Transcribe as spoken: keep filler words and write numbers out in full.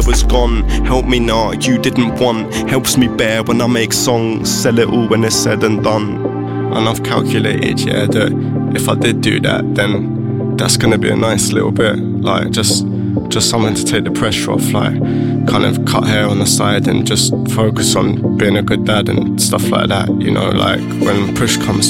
was gone. Help me now, you didn't want. Helps me bear when I make songs. Sell it all when it's said and done. And I've calculated, yeah, that if I did do that, then that's gonna be a nice little bit, like just just something to take the pressure off, like kind of cut hair on the side and just focus on being a good dad and stuff like that, you know, like when push comes